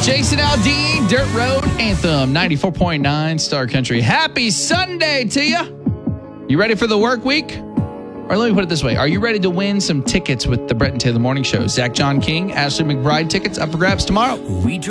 Jason Aldean, Dirt Road Anthem, 94.9 Star Country. Happy Sunday to you. You ready for the work week? Or let me put it this way. Are you ready to win some tickets with the Brett and Taylor Morning Show? Zach John King, Ashley McBride tickets up for grabs tomorrow.